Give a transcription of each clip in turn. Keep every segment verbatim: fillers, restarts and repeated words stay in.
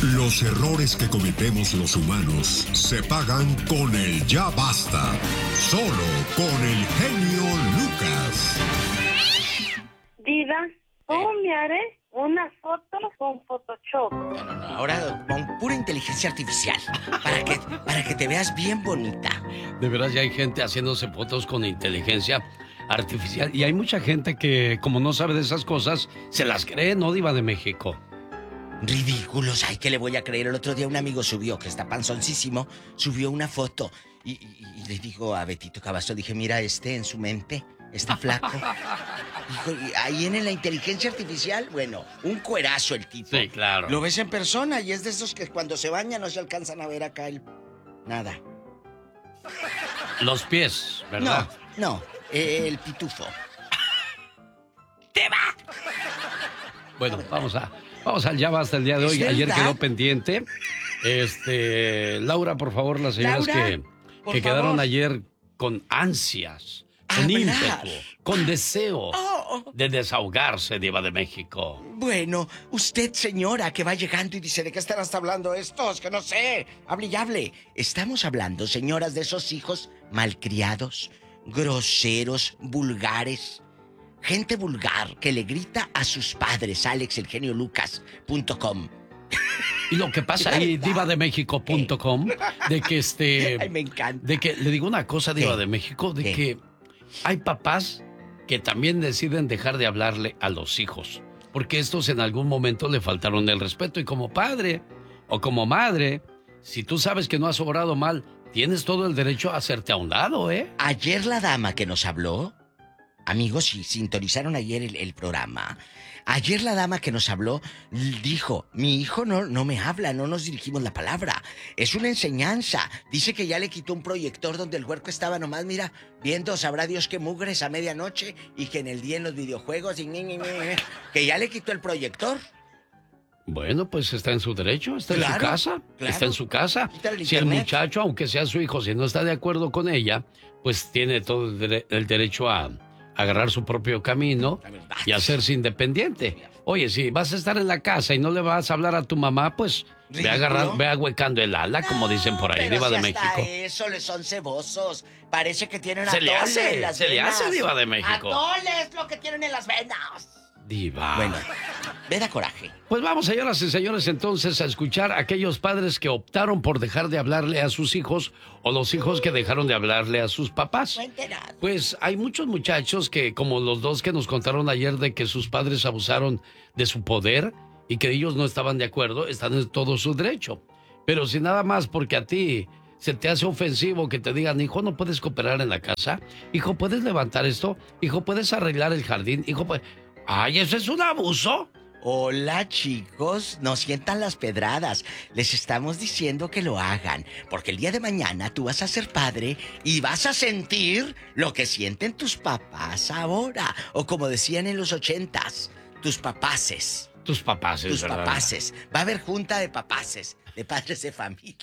Los errores que cometemos los humanos se pagan con el ya basta. Solo con el genio Lucas. Diva, ¿cómo me haré una foto con Photoshop? No, no, no, ahora con pura inteligencia artificial. Para que, para que te veas bien bonita. De veras, ya hay gente haciéndose fotos con inteligencia artificial. Y hay mucha gente que, como no sabe de esas cosas, se las cree, ¿no, Diva de México? Ridículos, ay, ¿qué le voy a creer? El otro día un amigo subió, que está panzoncísimo, subió una foto. Y, y, y le digo a Betito Cavazo, dije, mira, este en su mente está flaco. Dijo, y ahí en la inteligencia artificial, bueno, un cuerazo el tipo. Sí, claro. Lo ves en persona y es de esos que cuando se bañan no se alcanzan a ver acá el... Nada. Los pies, ¿verdad? No, no, eh, el pitufo. ¡Te va! Bueno, vamos a... Vamos al ya basta el día de hoy. Ayer quedó pendiente. Este, Laura, por favor, las señoras Laura, que, que quedaron ayer con ansias, con ímpetu, con deseo oh. de desahogarse, Diva de México. Bueno, usted, señora, que va llegando y dice, ¿de qué estarás hablando estos? Que no sé, hable y hable. Estamos hablando, señoras, de esos hijos malcriados, groseros, vulgares. Gente vulgar que le grita a sus padres, alex el genio lucas punto com. Y lo que pasa ahí, diva de méxico punto com, de que este... Ay, me encanta. De que, le digo una cosa, Diva ¿Qué? de México, de ¿Qué? que hay papás que también deciden dejar de hablarle a los hijos, porque estos en algún momento le faltaron el respeto, y como padre o como madre, si tú sabes que no has obrado mal, tienes todo el derecho a hacerte a un lado, ¿eh? Ayer la dama que nos habló, amigos, si sintonizaron ayer el, el programa, ayer la dama que nos habló dijo, mi hijo no, no me habla, no nos dirigimos la palabra, es una enseñanza. Dice que ya le quitó un proyector donde el huerco estaba nomás, mira, viendo sabrá Dios qué mugres a medianoche, y que en el día en los videojuegos, y ni, ni, ni, ni, que ya le quitó el proyector. Bueno, pues está en su derecho, está Claro, en su casa, claro. está en su casa. Quítale el Si el internet. muchacho, aunque sea su hijo, si no está de acuerdo con ella, pues tiene todo el, dere- el derecho a agarrar su propio camino y hacerse independiente. Oye, si vas a estar en la casa y no le vas a hablar a tu mamá, pues ve ¿Ridículo? agarrando, ve ahuecando el ala, No, como dicen por ahí, pero Diva si de hasta México. eso le son cebosos. Parece que tienen Se le atole hace, en las se le venas. hace, Diva de México. Atole es lo que tienen en las venas. Diva. Bueno, me da coraje. Pues vamos, señoras y señores, entonces a escuchar a aquellos padres que optaron por dejar de hablarle a sus hijos, o los hijos que dejaron de hablarle a sus papás. Pues hay muchos muchachos que, como los dos que nos contaron ayer, de que sus padres abusaron de su poder y que ellos no estaban de acuerdo, están en todo su derecho. Pero si nada más porque a ti se te hace ofensivo que te digan, hijo, no puedes cooperar en la casa, hijo, puedes levantar esto, hijo, puedes arreglar el jardín, hijo, pues... ¡Ay, eso es un abuso! Hola, chicos, no sientan las pedradas. Les estamos diciendo que lo hagan, porque el día de mañana tú vas a ser padre y vas a sentir lo que sienten tus papás ahora. O como decían en los ochentas, tus papaces. Tus papaces, Tus ¿verdad? papaces. Va a haber junta de papaces, de padres de familia.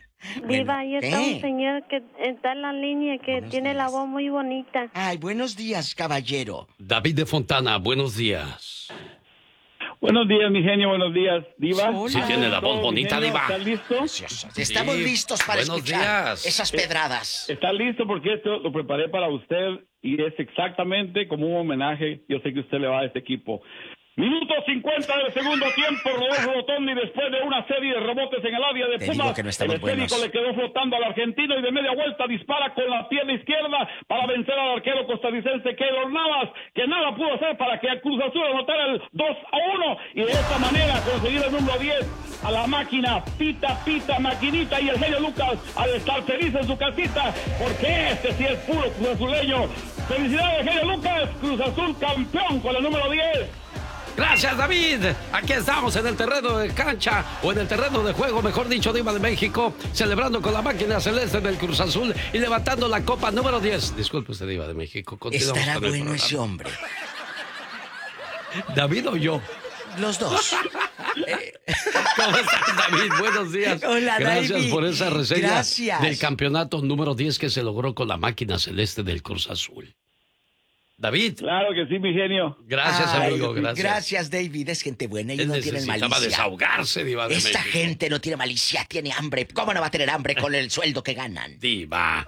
Diva, ahí está ¿qué? un señor que está en la línea que Buenos tiene la días. voz muy bonita. Ay, buenos días, caballero. David de Fontana, buenos días. Buenos días, mi genio, buenos días, Diva. Hola. Sí tiene la voz Todo, bonita, mi genio, Diva. ¿Estás listo? Precioso. Estamos Sí, listos para buenos escuchar días. esas pedradas. Está listo porque esto lo preparé para usted y es exactamente como un homenaje. Yo sé que usted le va a este equipo. Minuto cincuenta del segundo tiempo, Rodolfo Rotondi, después de una serie de rebotes en el área de Te Pumas, digo que no estamos el esférico buenos. le quedó flotando al argentino y de media vuelta dispara con la pierna izquierda para vencer al arquero costarricense Keylor Navas, que nada pudo hacer para que Cruz Azul anotara el dos a uno y de esta manera conseguir el número diez a la máquina, pita, pita, maquinita, y el genio Lucas al estar feliz en su casita, porque este sí es puro Cruz Azuleño. Felicidades, genio Lucas, Cruz Azul campeón con el número diez. Gracias, David. Aquí estamos en el terreno de cancha, o en el terreno de juego, mejor dicho, Diva de México, celebrando con la máquina celeste del Cruz Azul y levantando la copa número diez. Disculpe usted, Diva de México. Continuamos Estará con el bueno programa. ese hombre. ¿David o yo? Los dos. Eh, ¿Cómo estás, David? Buenos días. Hola, Gracias David. por esa reseña Gracias. del campeonato número diez que se logró con la máquina celeste del Cruz Azul. David. Claro que sí, mi genio. Gracias, Ay, amigo, gracias. Gracias, David. Es gente buena. Ellos Él no tienen necesitaba malicia. desahogarse, Diva de Esta México. gente no tiene malicia, tiene hambre. ¿Cómo no va a tener hambre con el sueldo que ganan? Diva.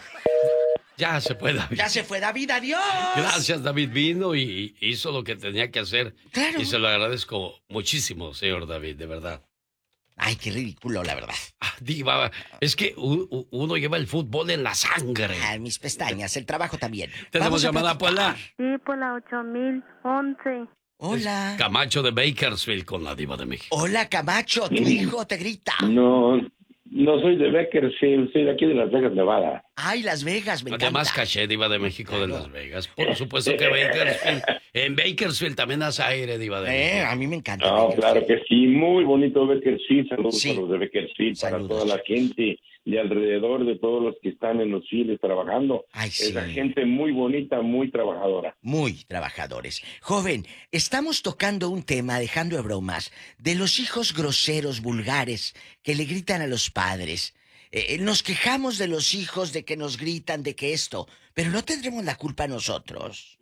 Ya se fue, David. Ya se fue, David, adiós. Gracias, David. Vino y hizo lo que tenía que hacer. Claro. Y se lo agradezco muchísimo, señor David, de verdad. Ay, qué ridículo, la verdad. Ah, Diva, es que u- u- uno lleva el fútbol en la sangre. Ay, mis pestañas, el trabajo también. Tenemos Vamos a llamada, platicar. Pola. Sí, por la ocho mil once. Hola. Camacho de Bakersfield con la Diva de México. Hola, Camacho, tu hijo te grita. No, no soy de Bakersfield, soy de aquí de Las Vegas, Nevada. Ay, Las Vegas, me encanta. Además, caché, Diva de México de Las Vegas. Por supuesto que Bakersfield. En Bakersfield también hace aire, Diva de Eh, México. a mí me encanta. No, Bakersfield. claro que sí, muy bonito Bakersfield, saludos Sí. a los de Bakersfield, para Saludos. toda la gente de alrededor, de todos los que están en los files trabajando. Ay, sí. Esa gente muy bonita, muy trabajadora. Muy trabajadores. Joven, estamos tocando un tema, dejando de bromas, de los hijos groseros, vulgares, que le gritan a los padres. Eh, nos quejamos de los hijos, de que nos gritan, de que esto, pero no tendremos la culpa nosotros.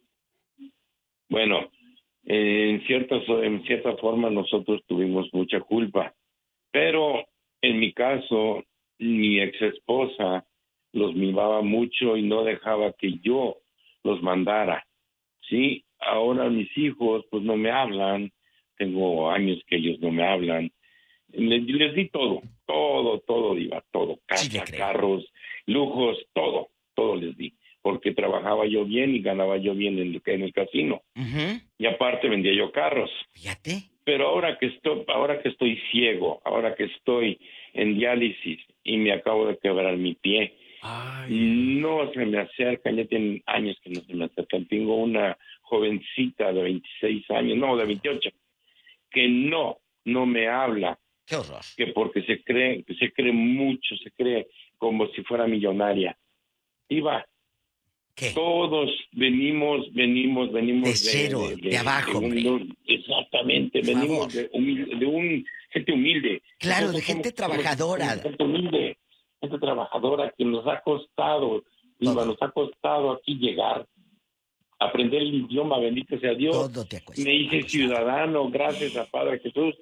Bueno, eh, en, ciertas, en cierta forma nosotros tuvimos mucha culpa, pero en mi caso, mi ex esposa los mimaba mucho y no dejaba que yo los mandara. Sí, ahora mis hijos pues no me hablan, tengo años que ellos no me hablan. Les, les di todo, todo, todo, Diva, todo, Sí, le casa, creo. carros, lujos, todo, todo les di, porque trabajaba yo bien y ganaba yo bien en el, en el casino. Ujú. Y aparte vendía yo carros. Fíjate. Pero ahora que estoy, ahora que estoy ciego, ahora que estoy en diálisis y me acabo de quebrar mi pie, Ay, no se me acercan, ya tienen años que no se me acercan. Tengo una jovencita de veintiséis años, no, de veintiocho, que no, no me habla, Qué horror. que porque se cree, que se cree mucho, se cree como si fuera millonaria. Iba, ¿Qué? todos venimos, venimos, venimos De cero, de abajo, un- hombre. exactamente, Por venimos favor. de, humilde, de un gente humilde. Claro, de Nosotros gente somos- trabajadora. somos Gente humilde, gente trabajadora que nos ha costado, Iba, Todo. nos ha costado aquí llegar, aprender el idioma, bendito sea Dios. Todo te acuesta. Me hice ciudadano, gracias a Padre Jesús,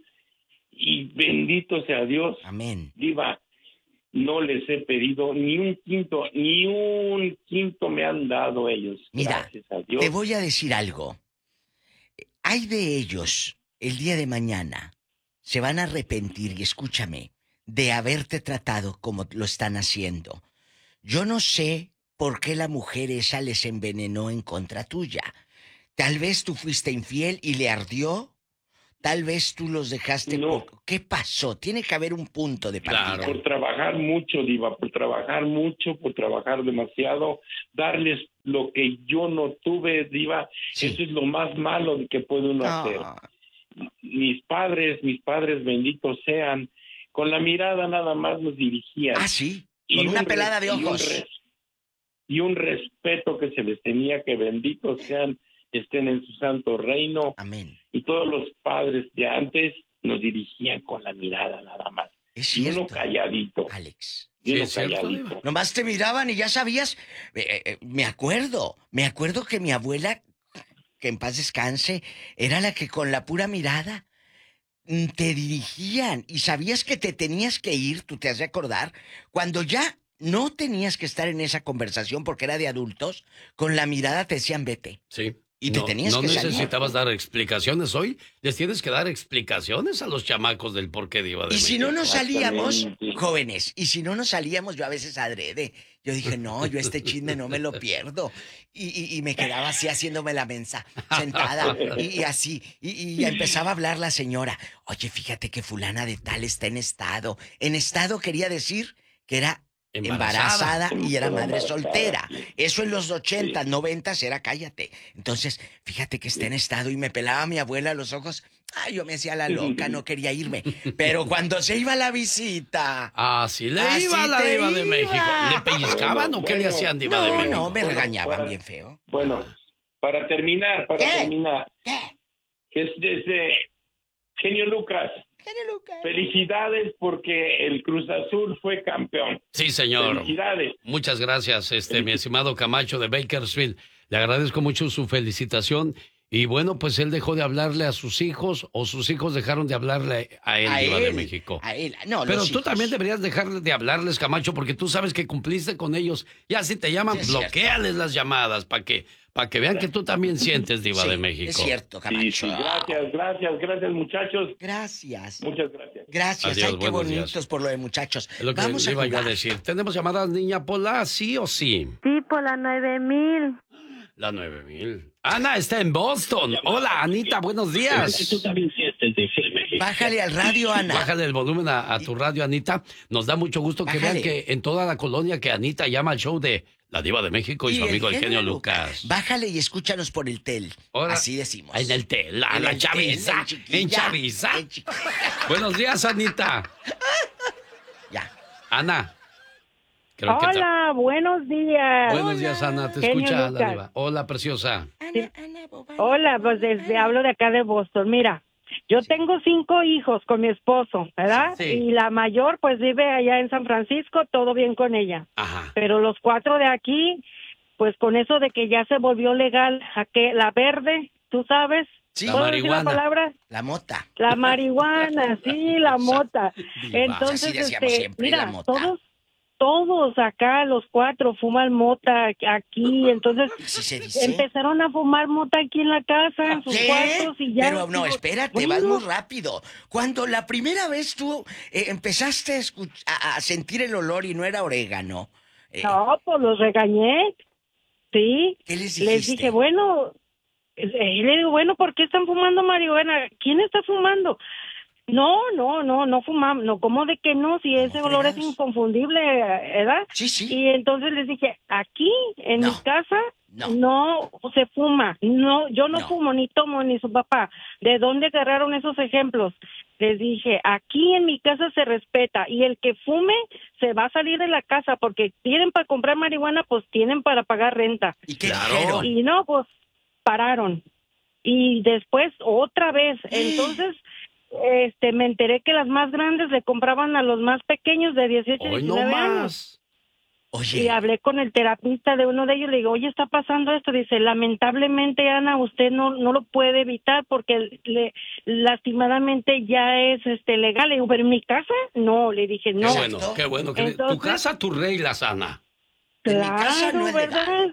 y bendito sea Dios. Amén. Diva, no les he pedido ni un quinto, ni un quinto me han dado ellos. Mira, Gracias a Dios. Te voy a decir algo. Hay de ellos, el día de mañana, se van a arrepentir, y escúchame, de haberte tratado como lo están haciendo. Yo no sé por qué la mujer esa les envenenó en contra tuya. Tal vez tú fuiste infiel y le ardió. Tal vez tú los dejaste No. por... ¿Qué pasó? Tiene que haber un punto de partida. Claro. Por trabajar mucho, Diva, por trabajar mucho, por trabajar demasiado, darles lo que yo no tuve, Diva, Sí. eso es lo más malo que puede uno hacer. Ah, Mis padres, mis padres benditos sean, con la mirada nada más nos dirigían. ah, sí, Y con una un pelada de res- y un ojos. res- Y un respeto que se les tenía, que benditos sean, estén en su santo reino. Amén. Y todos los padres de antes nos dirigían con la mirada nada más. Es Y cierto, uno calladito, Alex. y uno es cierto, calladito. Diva. Nomás te miraban y ya sabías. Eh, eh, eh, me acuerdo, me acuerdo que mi abuela, que en paz descanse, era la que con la pura mirada mm, te dirigían y sabías que te tenías que ir, tú te has de acordar, cuando ya no tenías que estar en esa conversación porque era de adultos, con la mirada te decían vete. Sí. Y te no, tenías no que salir. necesitabas dar explicaciones hoy. Les tienes que dar explicaciones a los chamacos del por qué Diva de Y si México. no nos salíamos, Exactamente. jóvenes, y si no nos salíamos, yo a veces adrede. Yo dije, no, yo este chisme no me lo pierdo. Y, y, y me quedaba así haciéndome la mensa, sentada, y, y así. Y, y empezaba a hablar la señora. Oye, fíjate que fulana de tal está en estado. En estado quería decir que era Embarazada. embarazada y era madre Embarazada, soltera. sí. Eso en los ochentas, Sí. noventas era cállate. Entonces, fíjate que está en estado y me pelaba mi abuela a los ojos. Ay, yo me hacía la loca, no quería irme. Pero cuando se iba a la visita... Así le Así iba a la te Diva de iba. México. ¿Le pellizcaban o qué le Bueno, hacían Diva de No, México? no, me Bueno, regañaban para- bien feo. Bueno, para terminar, para ¿Qué? terminar, ¿Qué? es desde Genio Lucas. Genio Lucas. Felicidades porque el Cruz Azul fue campeón. Sí, señor. Felicidades. Muchas gracias, este, mi estimado Camacho de Bakersfield. Le agradezco mucho su felicitación. Y bueno, pues él dejó de hablarle a sus hijos o sus hijos dejaron de hablarle a él, A Diva él, de México. a él. No, Pero los tú hijos. también deberías dejar de hablarles, Camacho, porque tú sabes que cumpliste con ellos. Ya si te llaman, Sí, es bloquéales las llamadas para que, para que vean que tú también sientes, Diva Sí, de México. Es cierto, Camacho. Sí, sí, gracias, gracias, gracias, muchachos. Gracias. Muchas gracias. Gracias. Adiós, Ay, qué buenos bonitos días. por lo de muchachos. Es lo que Vamos a iba yo a jugar. decir. ¿Tenemos llamadas, niña Pola, sí o sí? Sí, por la nueve mil. La nueve mil. Ana está en Boston. Hola, Anita, buenos días. Bájale al radio, Ana. Bájale el volumen a, a tu radio, Anita. Nos da mucho gusto que Bájale. vean que en toda la colonia que Anita llama al show de La Diva de México y, su amigo el genio Lucas. Bájale y escúchanos por el tel. Ahora, Así decimos. En el tel, a En la el tel, chaviza. en chiquilla, En chaviza. en chiqui- Buenos días, Anita. Ya. Ana. Creo que Hola, buenos días. Buenos días, Ana. Te Genio escucha la Lucas. Diva. Hola, preciosa. Hola, pues desde, hablo de acá de Boston. Mira, yo tengo cinco hijos con mi esposo, ¿verdad? Sí. Y la mayor pues vive allá en San Francisco, todo bien con ella. Ajá. Pero los cuatro de aquí, pues con eso de que ya se volvió legal, a que la verde, ¿tú sabes? Sí. La ¿Puedo decir la marihuana. palabra? La mota. La marihuana, sí, la mota. Diva. Entonces, Así decíamos este, siempre, mira, la mota. todos, todos acá, los cuatro, fuman mota aquí. Entonces, Así se dice. empezaron a fumar mota aquí en la casa, en sus ¿Qué? cuartos y ya. Pero no, espérate, Bueno, vas muy rápido. Cuando la primera vez tú eh, empezaste a, escuch- a- a sentir el olor y no era orégano, eh, No, pues los regañé. Sí. ¿qué les Les dijiste? dije, bueno, eh, y le digo, bueno, ¿por qué están fumando marihuana? ¿Quién está fumando? No, no, no, no fumamos. No, ¿cómo de que no? Si ese olor es fregados? inconfundible, ¿verdad? Sí, sí. Y entonces les dije, aquí, en No. mi casa, No. no. se fuma. No, yo no, No. fumo, ni tomo, ni su papá. ¿De dónde agarraron esos ejemplos? Les dije, aquí en mi casa se respeta y el que fume se va a salir de la casa porque tienen para comprar marihuana, pues tienen para pagar renta. ¿Y qué Claro. dijeron? Y no, pues pararon. Y después otra vez. Entonces, este, me enteré que las más grandes le compraban a los más pequeños de dieciocho, Hoy no diecinueve años. más. Oye, Y hablé con el terapista de uno de ellos, le digo, oye, está pasando esto. Dice, lamentablemente, Ana, usted no no lo puede evitar porque le, lastimadamente ya es este legal. Le digo, pero en mi casa, no. Le dije, no. Qué bueno, qué bueno. Que Entonces- tu casa, tus reglas, Ana. en mi Claro, casa no es ¿verdad? legal.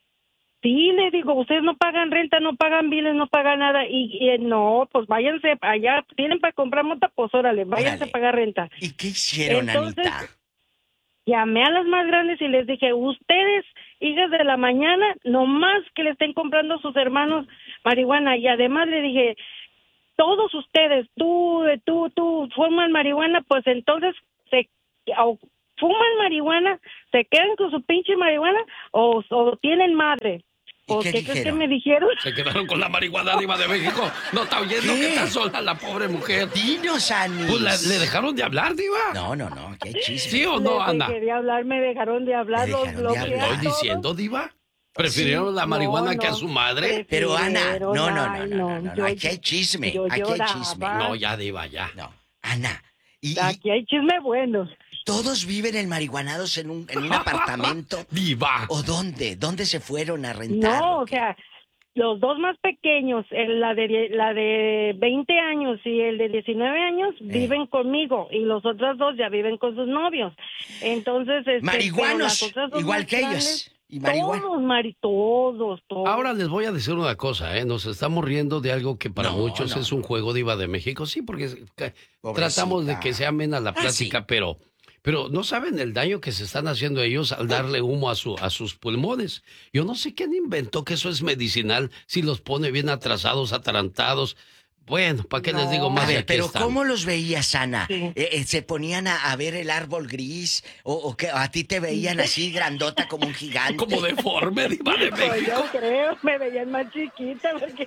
Sí, le digo, ustedes no pagan renta, no pagan biles, no pagan nada. Y, y, eh, no, pues váyanse allá, tienen para comprar mota, pues órale, váyanse Órale. a pagar renta. ¿Y qué hicieron, Entonces, Anita? Llamé a las más grandes y les dije, ustedes, hijas de la mañana, nomás que le estén comprando a sus hermanos marihuana. Y además le dije, todos ustedes, tú, eh, tú, tú, fuman marihuana, pues entonces se o fuman marihuana, se quedan con su pinche marihuana o, o tienen madre. ¿Y ¿O qué qué crees que dijeron? me dijeron? Se quedaron con la marihuana, Diva de México. No está oyendo ¿Qué? que está sola la pobre mujer. Dinos, Anis. Pues la- le dejaron de hablar, Diva. No, no, no, que hay chisme. ¿Sí o no, Les Ana? dejé de hablar, me dejaron de hablar, Me los dejaron de bloqueé a hablar. ¿Estoy todos. diciendo, Diva? ¿Prefirieron la No, marihuana que a no. su madre? Pero, Ana, no, no, no, Ay, no, no, no, yo- aquí hay chisme, yo aquí hay lloraba. chisme. No, ya, Diva, ya. No, Ana, y, y Aquí hay chisme bueno. todos viven en marihuanados en un, en un apartamento. Diva. ¿O dónde? ¿Dónde se fueron a rentar? No, o sea, los dos más pequeños, el- la de die- la de veinte años y el de diecinueve años Eh. viven conmigo y los otros dos ya viven con sus novios. Entonces, este, pero Marihuanos, las otras dos igual más que ellos. grandes, Y marihuana. Todos, Mari, todos, todos. Ahora les voy a decir una cosa, ¿eh? Nos estamos riendo de algo que para No, muchos no, es un no. juego, Diva de México. Sí, porque eh, Pobrecita. tratamos de que sea amena la Ah, plática, sí. pero, pero no saben el daño que se están haciendo ellos al darle humo a, su, a sus pulmones. Yo no sé quién inventó que eso es medicinal, si los pone bien atrasados, atarantados. Bueno, ¿para qué les digo más? A de ver, aquí pero están? ¿cómo los veías, Ana? Sí. Eh, eh, ¿Se ponían a, a ver el árbol gris? ¿O, o que a ti te veían así grandota como un gigante? Como deforme, Diva de Pues México. yo creo, me veían más chiquita porque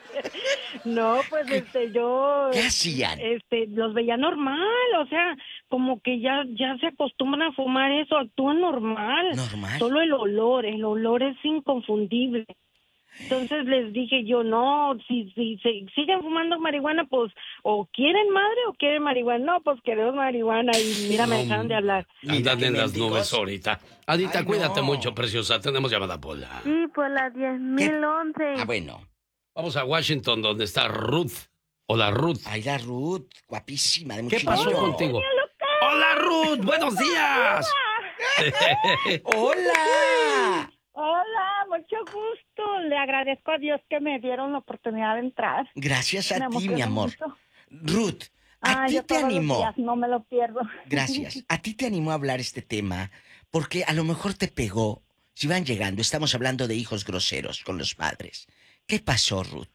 no, pues este yo ¿Qué hacían? este los veía normal, o sea, como que ya ya se acostumbran a fumar eso, actúan normal. Normal. Solo el olor, el olor es inconfundible. Entonces les dije yo, no, si, si, si siguen fumando marihuana, pues, o quieren madre o quieren marihuana. No, pues queremos marihuana y mira, me No, dejaron de hablar. Andan en las mendigos. nubes ahorita. Adita, Ay, cuídate no. mucho, preciosa. Tenemos llamada Pola. Sí, por las diez mil once. Ah, bueno. Vamos a Washington, donde está Ruth. Hola, Ruth. Ay, la Ruth, guapísima, de mucho ¿Qué pasó dinero. contigo? Hola, Ruth. Buenos días. Hola. Hola, mucho gusto. Le agradezco a Dios que me dieron la oportunidad de entrar. Gracias a Me ti, emociona mi amor. mucho. Ruth, ¿a Ah, ti yo te todos los animó? días no me lo pierdo. Gracias. ¿A ti te animó a hablar este tema? Porque a lo mejor te pegó. Si van llegando, estamos hablando de hijos groseros con los padres. ¿Qué pasó, Ruth?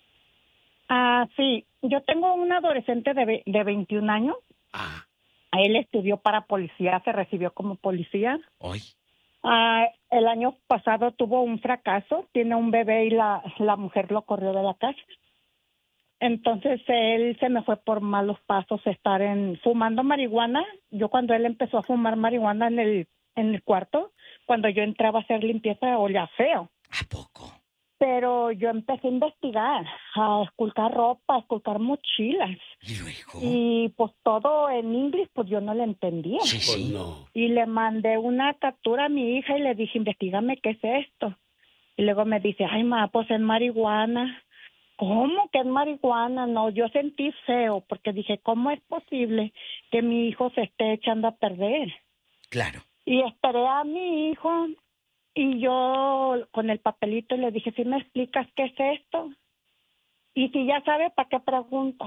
Ah, sí. Yo tengo un adolescente de, ve- de veintiún años. Ah, Él estudió para policía, se recibió como policía. Hoy. Ah, el año pasado tuvo un fracaso, tiene un bebé y la, la mujer lo corrió de la casa. Entonces él se me fue por malos pasos estar en fumando marihuana. Yo cuando él empezó a fumar marihuana en el en el cuarto, cuando yo entraba a hacer limpieza olía feo. ¿A poco? Pero yo empecé a investigar, a esculcar ropa, a esculcar mochilas. ¿Y luego? Y pues todo en inglés, pues yo no le entendía. Sí, pues sí. no. Y le mandé una captura a mi hija y le dije, investígame qué es esto. Y luego me dice, ay, ma, pues es marihuana. ¿Cómo que es marihuana? No, yo sentí feo porque dije, ¿cómo es posible que mi hijo se esté echando a perder? Claro. Y esperé a mi hijo y yo con el papelito le dije, ¿sí me explicas qué es esto? Y si ya sabe, ¿para qué pregunta?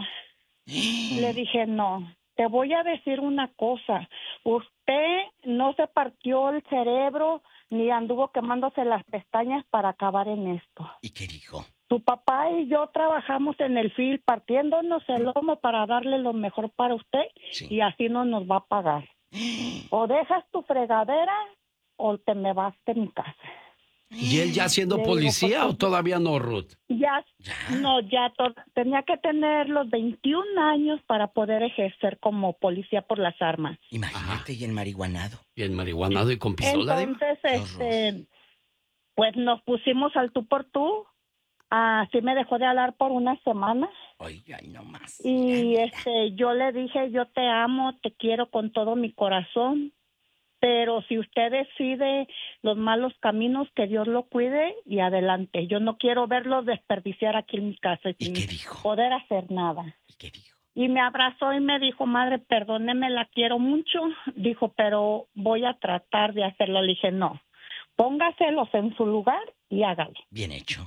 Le dije, no, te voy a decir una cosa. Usted no se partió el cerebro ni anduvo quemándose las pestañas para acabar en esto. ¿Y qué dijo? Tu papá y yo trabajamos en el field partiéndonos el lomo para darle lo mejor para usted Sí. y así no nos va a pagar. O dejas tu fregadera o te me vas de mi casa. ¿Y él ya siendo Le digo, policía ¿por qué? o todavía no, Ruth? Ya, Ya. no, ya to- tenía que tener los veintiún años para poder ejercer como policía por las armas. Imagínate, y en marihuanado. Y el marihuanado y con pistola. Diva? Entonces, Qué este, pues nos pusimos al tú por tú. Así me dejó de hablar por una semana. Oiga, ay, no más. Y este, yo le dije, yo te amo, te quiero con todo mi corazón, pero si usted decide los malos caminos, que Dios lo cuide y adelante. Yo no quiero verlo desperdiciar aquí en mi casa ¿Y sin qué dijo? poder hacer nada. ¿Y qué dijo? Y me abrazó y me dijo, madre, perdóneme, la quiero mucho. Dijo, pero voy a tratar de hacerlo. Le dije, no, póngaselos en su lugar y hágalo. Bien hecho.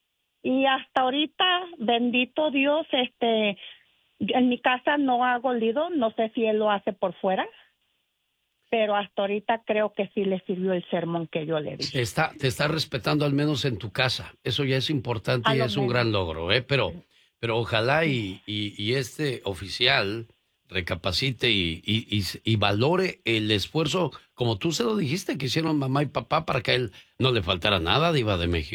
Y hasta ahorita, bendito Dios, este, en mi casa no hago lido, no sé si él lo hace por fuera, pero hasta ahorita creo que sí le sirvió el sermón que yo le di. Te está, te está respetando al menos en tu casa. Eso ya es importante A y lo es un menos. gran logro, ¿eh? Pero, pero ojalá y, y, y este oficial recapacite y, y, y, y valore el esfuerzo, como tú se lo dijiste, que hicieron mamá y papá para que a él no le faltara nada, Diva de México.